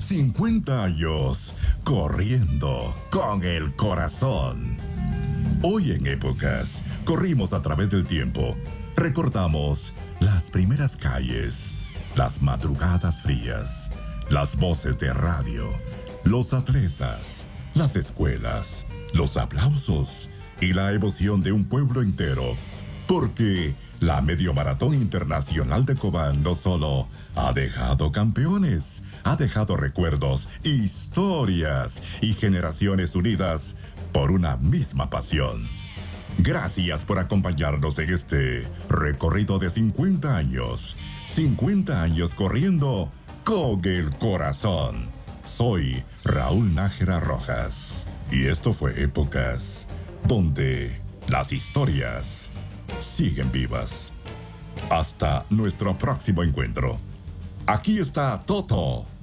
50 años corriendo con el corazón. Hoy en Épocas, corrimos a través del tiempo. Recordamos las primeras calles, las madrugadas frías, las voces de radio, los atletas, las escuelas, los aplausos y la emoción de un pueblo entero. Porque la Medio Maratón Internacional de Cobán no solo ha dejado campeones, ha dejado recuerdos, historias y generaciones unidas por una misma pasión. Gracias por acompañarnos en este recorrido de 50 años. 50 años corriendo con el corazón. Soy Raúl Nájera Rojas y esto fue Épocas, donde las historias siguen vivas. Hasta nuestro próximo encuentro. Aquí está Toto.